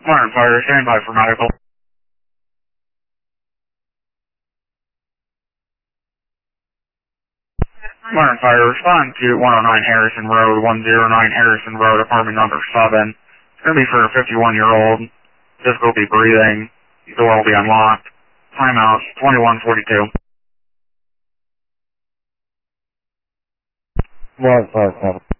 Modern Fire, stand by for medical. Modern Fire, respond to 109 Harrison Road, 109 Harrison Road, apartment number 7. It's going to be for a 51-year-old. Difficulty breathing. The door will be unlocked. Timeout, 21:42. Modern Fire, 7.